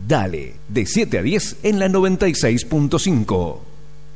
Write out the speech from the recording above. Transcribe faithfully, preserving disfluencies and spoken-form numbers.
Dale, de siete a diez en la noventa y seis punto cinco.